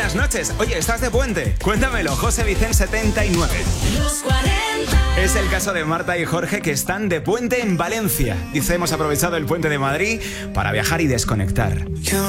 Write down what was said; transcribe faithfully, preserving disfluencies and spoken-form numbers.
buenas noches. Oye, ¿estás de puente? Cuéntamelo, José Vicente setenta y nueve. Los cuarenta. Es el caso de Marta y Jorge, que están de puente en Valencia. Dice, hemos aprovechado el puente de Madrid para viajar y desconectar.